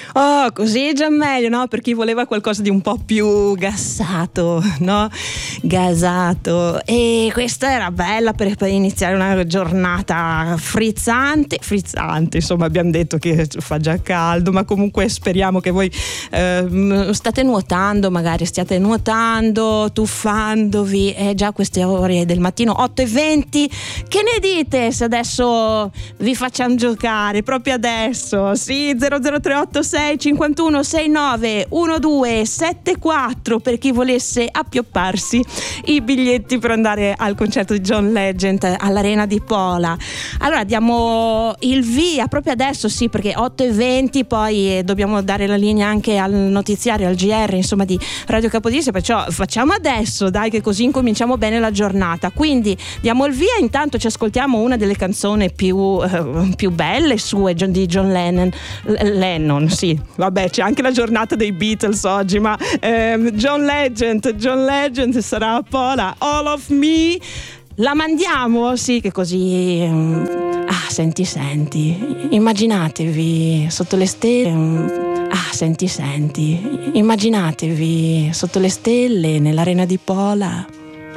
Oh, così è già meglio, no? Per chi voleva qualcosa di un po' più gassato, no? Gasato. E questa era bella per iniziare una giornata frizzante, insomma abbiamo detto che fa già caldo, ma comunque speriamo che voi state nuotando, magari stiate nuotando, tuffandovi, è già queste ore del mattino, 8:20. Che ne dite se adesso vi facciamo giocare proprio adesso? Sì, 00386 51 69 12 74 per chi volesse appiopparsi i biglietti per andare al concerto di John Legend all'Arena di Pola. Allora diamo il via proprio adesso, sì, perché 8:20 poi dobbiamo dare la linea anche al notiziario, al GR, insomma, di Radio Capodistria, perciò facciamo adesso, dai, che così incominciamo bene la giornata. Quindi diamo il via, intanto ci ascoltiamo una delle canzoni più belle sue di John Lennon, sì. Vabbè, c'è anche la giornata dei Beatles oggi, ma John Legend sarà a Pola. All of Me, la mandiamo? Sì, che così senti, immaginatevi sotto le stelle. Senti, immaginatevi sotto le stelle nell'Arena di Pola.